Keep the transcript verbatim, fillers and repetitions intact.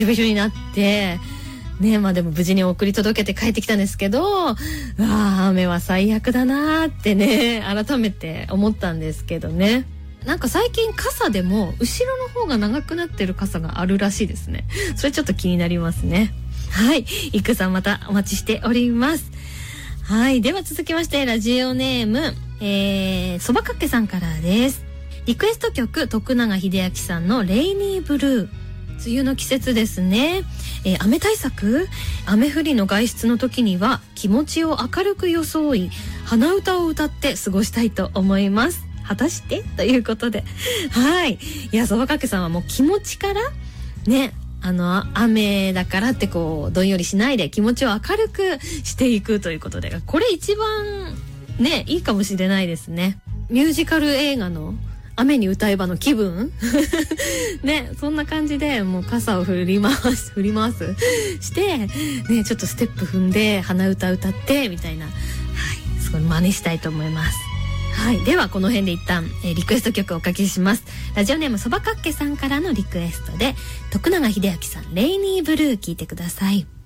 びしょになってね、まあでも無事に送り届けて帰ってきたんですけど、うわあ雨は最悪だなーってね改めて思ったんですけどね。なんか最近傘でも後ろの方が長くなってる傘があるらしいですね。それちょっと気になりますね。はい、いくさんまたお待ちしております。はい、では続きましてラジオネーム、えー、そばかっけさんからです。リクエスト曲徳永英明さんのレイニーブルー。梅雨の季節ですね。えー、雨対策、雨降りの外出の時には気持ちを明るく装い鼻歌を歌って過ごしたいと思います。果たしてということで、はい、いやそばかけさんはもう気持ちからね、あの雨だからってこうどんよりしないで気持ちを明るくしていくということで、これ一番ねいいかもしれないですね。ミュージカル映画の雨に歌えばの気分ね、そんな感じでもう傘を振り回す振り回すしてね、ちょっとステップ踏んで鼻歌歌ってみたいな、はい、すごい真似したいと思います。はい、ではこの辺で一旦、えー、リクエスト曲をおかけします。ラジオネームそばかっけさんからのリクエストで徳永英明さんレイニーブルー聴いてください。